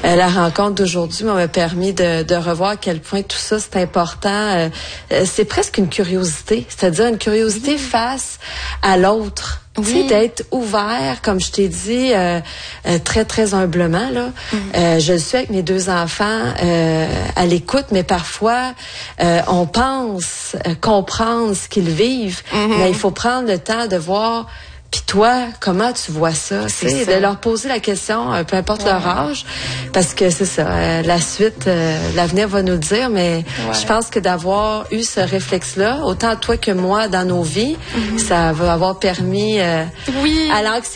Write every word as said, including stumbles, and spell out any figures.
euh, la rencontre d'aujourd'hui m'a permis de, de revoir à quel point tout ça, c'est important. Euh, euh, c'est presque une curiosité, c'est-à-dire une curiosité face à l'autre. Oui. Tu sais, d'être ouvert, comme je t'ai dit, euh, euh, très, très humblement, là. Mm. Euh, je le suis avec mes deux enfants euh, à l'écoute, mais parfois, euh, on pense euh, comprendre ce qu'ils vivent, mm-hmm. mais il faut prendre le temps de voir... Puis toi, comment tu vois ça? C'est de leur poser la question, euh, peu importe ouais. leur âge, parce que c'est ça, euh, la suite, euh, l'avenir va nous le dire, mais ouais. je pense que d'avoir eu ce réflexe-là, autant toi que moi dans nos vies, mm-hmm. ça va avoir permis euh, oui. à l'anxiété